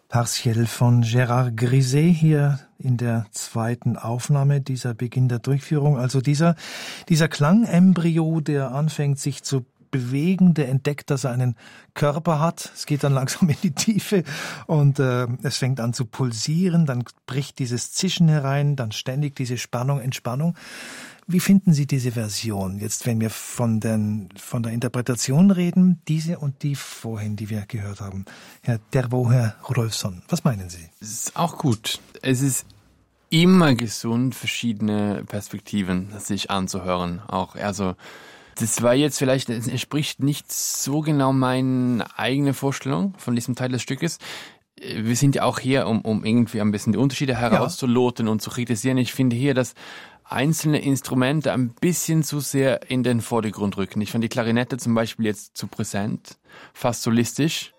Partiell von Gérard Griset hier in der zweiten Aufnahme, dieser Beginn der Durchführung. Also dieser Klangembryo, der anfängt sich zu bewegen, der entdeckt, dass er einen Körper hat. Es geht dann langsam in die Tiefe und es fängt an zu pulsieren, dann bricht dieses Zischen herein, dann ständig diese Spannung, Entspannung. Wie finden Sie diese Version, jetzt wenn wir von der Interpretation reden, diese und die vorhin, die wir gehört haben? Herr Terbo, Herr Rudolfsson, was meinen Sie? Es ist auch gut. Es ist immer gesund, verschiedene Perspektiven sich anzuhören. Auch, also, das war jetzt vielleicht, es entspricht nicht so genau meiner eigenen Vorstellung von diesem Teil des Stückes. Wir sind ja auch hier, um irgendwie ein bisschen die Unterschiede herauszuloten und zu kritisieren. Ich finde hier, dass einzelne Instrumente ein bisschen zu sehr in den Vordergrund rücken. Ich fand die Klarinette zum Beispiel jetzt zu präsent, fast solistisch.